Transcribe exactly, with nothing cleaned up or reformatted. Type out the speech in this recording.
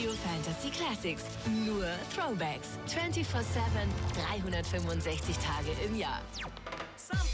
Radio Fantasy Classics. Nur Throwbacks. vierundzwanzig sieben, dreihundertfünfundsechzig Tage im Jahr.